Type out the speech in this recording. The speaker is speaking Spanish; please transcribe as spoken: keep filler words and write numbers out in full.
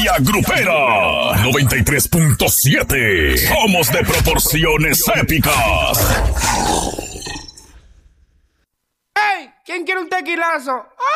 Furia Grupera noventa y tres punto siete. Somos de proporciones épicas. ¡Hey! ¿Quién quiere un tequilazo?